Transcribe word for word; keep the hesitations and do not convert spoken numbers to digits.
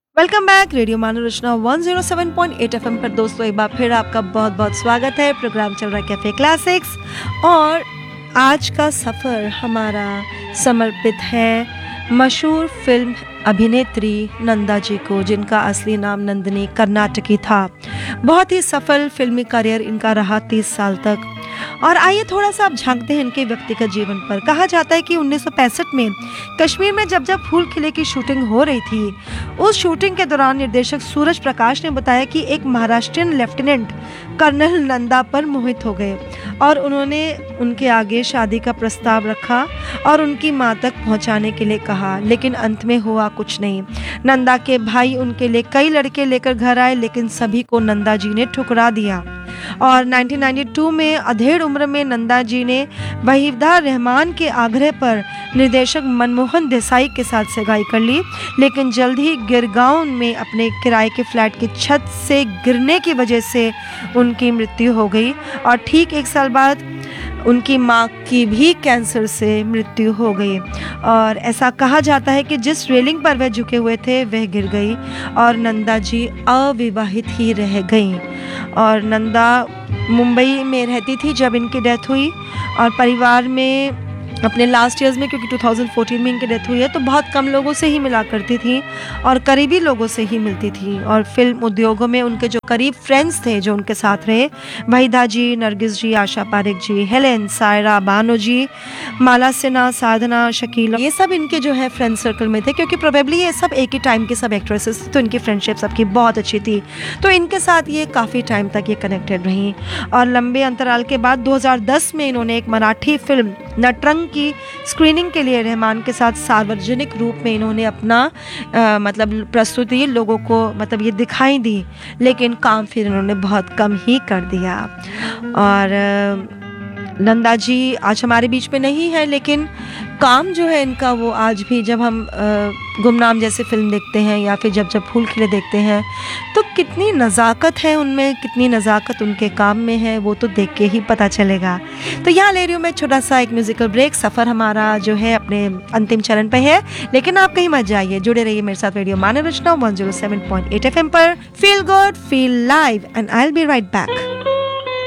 Welcome back radio मानोरचना one zero seven point eight FM पर दोस्तों एक बार फिर आपका बहुत बहुत स्वागत है। प्रोग्राम चल रहा है कैफे क्लासिक्स और आज का सफ़र हमारा समर्पित है मशहूर फिल्म अभिनेत्री नंदा जी को, जिनका असली नाम नंदिनी कर्नाटकी था। बहुत ही सफल फिल्मी करियर इनका रहा तीस साल तक। और आइए थोड़ा सा आप झांकते हैं इनके व्यक्तिगत जीवन पर। कहा जाता है कि उन्नीस सौ पैंसठ में कश्मीर में जब जब फूल खिले की शूटिंग हो रही थी, उस शूटिंग के दौरान निर्देशक सूरज प्रकाश ने बताया कि एक महाराष्ट्रियन लेफ्टिनेंट कर्नल नंदा पर मोहित हो गए और उन्होंने उनके आगे शादी का प्रस्ताव रखा और उनकी मां तक पहुंचाने के लिए कहा, लेकिन अंत में हुआ कुछ नहीं। नंदा के भाई उनके लिए कई लड़के लेकर घर आए, लेकिन सभी को नंदा जी ने ठुकरा दिया। और उन्नीस सौ बानवे में अधेड़ उम्र में नंदा जी ने वहीदा रहमान के आग्रह पर निर्देशक मनमोहन देसाई के साथ सगाई कर ली, लेकिन जल्द ही गिरगांव में अपने किराए के फ्लैट की छत से गिरने की वजह से उनकी मृत्यु हो गई और ठीक एक साल बाद उनकी मां की भी कैंसर से मृत्यु हो गई। और ऐसा कहा जाता है कि जिस रेलिंग पर वह झुके हुए थे वह गिर गई और नंदा जी अविवाहित ही रह गईं। और नंदा मुंबई में रहती थी जब इनकी डेथ हुई और परिवार में अपने लास्ट ईयर्स में, क्योंकि दो हज़ार चौदह में इनकी डेथ हुई है, तो बहुत कम लोगों से ही मिला करती थी और करीबी लोगों से ही मिलती थी। और फिल्म उद्योगों में उनके जो करीब फ्रेंड्स थे जो उनके साथ रहे, वहीदा जी, नरगिस जी, आशा पारेख जी, हेलेन, सायरा बानो जी, माला सिन्हा, साधना, शकीला, ये सब इनके जो है फ्रेंड सर्कल में थे, क्योंकि प्रोबेबली ये सब एक ही टाइम के सब एक्ट्रेसेस थी, तो इनकी फ्रेंडशिप सबकी बहुत अच्छी थी। तो इनके साथ ये काफ़ी टाइम तक ये कनेक्टेड रही और लंबे अंतराल के बाद दो हज़ार दस में इन्होंने एक मराठी फिल्म नटरंग की स्क्रीनिंग के लिए रहमान के साथ सार्वजनिक रूप में इन्होंने अपना आ, मतलब प्रस्तुति लोगों को मतलब ये दिखाई दी, लेकिन काम फिर इन्होंने बहुत कम ही कर दिया। और आ, नंदा जी आज हमारे बीच में नहीं है, लेकिन काम जो है इनका वो आज भी, जब हम गुमनाम जैसे फिल्म देखते हैं या फिर जब जब फूल खिले देखते हैं, तो कितनी नज़ाकत है उनमें, कितनी नज़ाकत उनके काम में है, वो तो देख के ही पता चलेगा। तो यहाँ ले रही हूँ मैं छोटा सा एक म्यूजिकल ब्रेक। सफ़र हमारा जो है अपने अंतिम चरण पे है, लेकिन आप कहीं मत जाइए, जुड़े रहिए मेरे साथ रेडियो मानव रचना one zero seven point eight F M पर। Feel good, feel live and I will be right back.